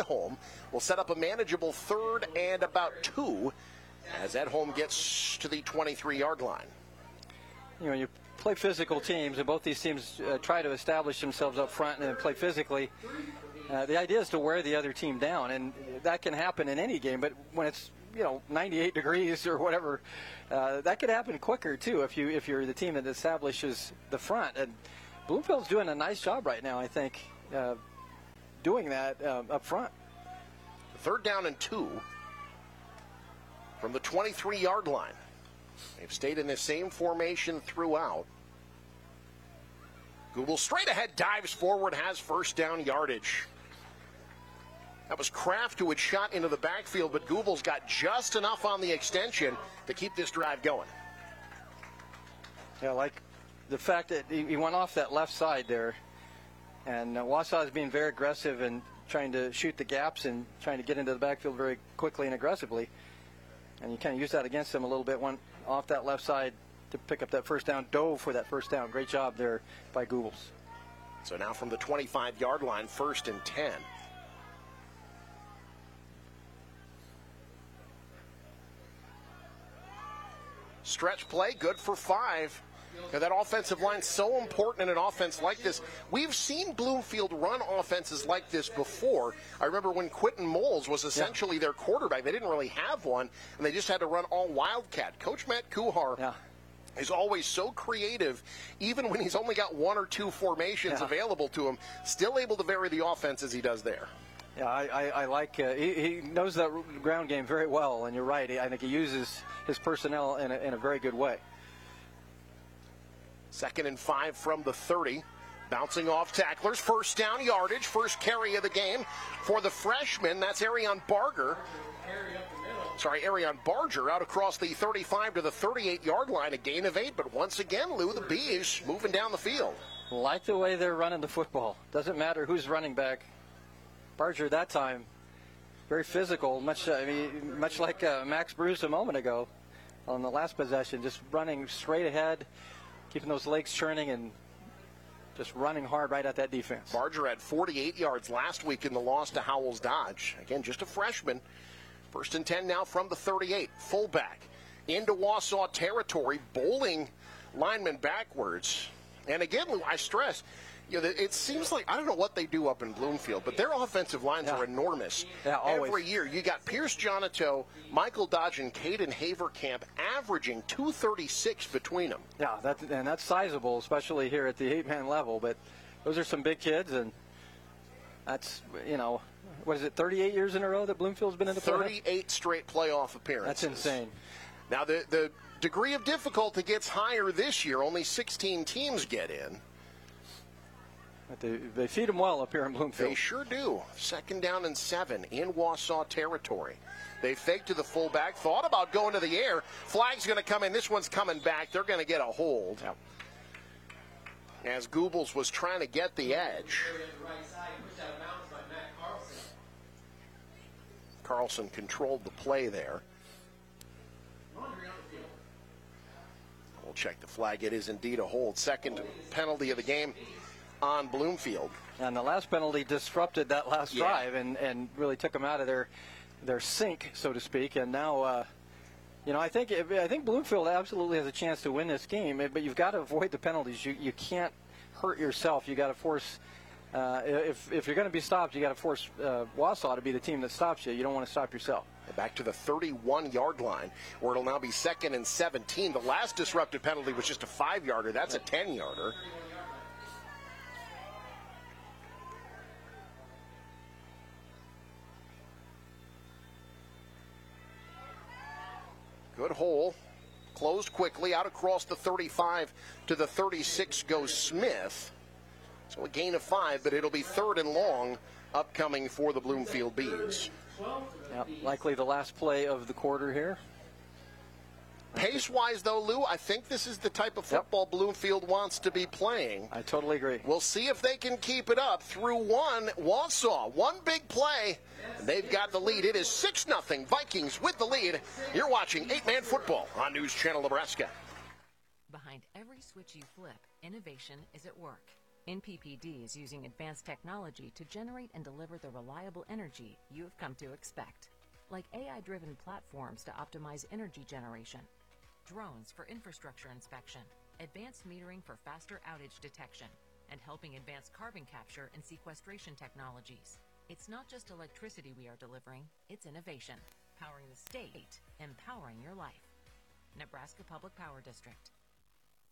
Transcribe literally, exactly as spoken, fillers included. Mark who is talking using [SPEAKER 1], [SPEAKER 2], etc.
[SPEAKER 1] Edholm will set up a manageable third and about two as Edholm gets to the twenty-three-yard line.
[SPEAKER 2] You know, you play physical teams, and both these teams uh, try to establish themselves up front and play physically. Uh, the idea is to wear the other team down, and that can happen in any game, but when it's, you know, ninety-eight degrees or whatever, uh, that could happen quicker too if you if you're the team that establishes the front. And Bloomfield's doing a nice job right now, I think, uh, doing that uh, up front.
[SPEAKER 1] Third down and two from the twenty-three-yard line. They've stayed in the same formation throughout. Google straight ahead, dives forward, has first down yardage. That was Kraft who had shot into the backfield, but Goebel's got just enough on the extension to keep this drive going.
[SPEAKER 2] Yeah, like the fact that he went off that left side there, and uh, Wausau is being very aggressive and trying to shoot the gaps and trying to get into the backfield very quickly and aggressively. And you kind of use that against them a little bit. Went off that left side to pick up that first down, dove for that first down. Great job there by Goebels.
[SPEAKER 1] So now from the twenty-five-yard line, first and ten. Stretch play, good for five. Now that offensive line so important in an offense like this. We've seen Bloomfield run offenses like this before. I remember when Quentin Moles was essentially yeah. their quarterback. They didn't really have one, and they just had to run all Wildcat. Coach Matt Kuhar yeah. is always so creative, even when he's only got one or two formations yeah. available to him, still able to vary the offense as he does there.
[SPEAKER 2] Yeah, I, I, I like, uh, he, he knows that ground game very well, and you're right. I think he uses his personnel in a, in a very good way.
[SPEAKER 1] Second and five from the thirty. Bouncing off tacklers. First down yardage. First carry of the game for the freshman. That's Arion Barger. Sorry, Arion Barger out across the thirty-five to the thirty-eight-yard line. A gain of eight, but once again, Lou, the Bees moving down the field.
[SPEAKER 2] Like the way they're running the football. Doesn't matter who's running back. Barger that time, very physical, much I mean, much like uh, Max Bruce a moment ago on the last possession, just running straight ahead, keeping those legs churning and just running hard right at that defense.
[SPEAKER 1] Barger had forty-eight yards last week in the loss to Howells Dodge. Again, just a freshman. First and ten now from the thirty-eight. Fullback into Wausau territory, bowling lineman backwards. And again, Lou, I stress, you know, it seems like, I don't know what they do up in Bloomfield, but their offensive lines yeah. are enormous.
[SPEAKER 2] Yeah, always.
[SPEAKER 1] Every year. You got Pierce Jonato, Michael Dodge, and Caden Haverkamp averaging two thirty-six between them.
[SPEAKER 2] Yeah, that, and that's sizable, especially here at the eight-man level. But those are some big kids, and that's, you know, what is it, thirty-eight years in a row that Bloomfield's been in the playoff?
[SPEAKER 1] thirty-eight straight playoff appearances.
[SPEAKER 2] That's insane.
[SPEAKER 1] Now, the, the degree of difficulty gets higher this year. Only sixteen teams get in.
[SPEAKER 2] But they, they feed them well up here in Bloomfield.
[SPEAKER 1] They sure do. Second down and seven in Wausau territory. They fake to the fullback, thought about going to the air. Flag's going to come in. This one's coming back. They're going to get a hold. Yep. As Goebels was trying to get the edge. Carlson controlled the play there. We'll check the flag. It is indeed a hold. Second penalty of the game on Bloomfield.
[SPEAKER 2] And the last penalty disrupted that last
[SPEAKER 1] yeah.
[SPEAKER 2] drive and, and really took them out of their their sink, so to speak. And now, uh, you know, I think I think Bloomfield absolutely has a chance to win this game, but you've got to avoid the penalties. You you can't hurt yourself. You got to force. Uh, if if you're going to be stopped, you got to force uh, Wausau to be the team that stops you. You don't want to stop yourself.
[SPEAKER 1] Back to the thirty-one-yard line, where it'll now be second and seventeen. The last disrupted penalty was just a five-yarder. That's a ten-yarder. Good hole. Closed quickly. Out across the thirty-five to the thirty-six goes Smith. So a gain of five, but it'll be third and long upcoming for the Bloomfield Bees.
[SPEAKER 2] Yep, likely the last play of the quarter here.
[SPEAKER 1] Pace-wise, though, Lou, I think this is the type of football yep. Bloomfield wants to be playing.
[SPEAKER 2] I totally agree.
[SPEAKER 1] We'll see if they can keep it up through one. Wausau, one big play. And they've got the lead. It is six nothing. Vikings with the lead. You're watching eight-man football on News Channel Nebraska.
[SPEAKER 3] Behind every switch you flip, innovation is at work. N P P D is using advanced technology to generate and deliver the reliable energy you've come to expect, like A I-driven platforms to optimize energy generation, drones for infrastructure inspection, advanced metering for faster outage detection, and helping advance carbon capture and sequestration technologies. It's not just electricity we are delivering, it's innovation, powering the state, empowering your life. Nebraska Public Power District.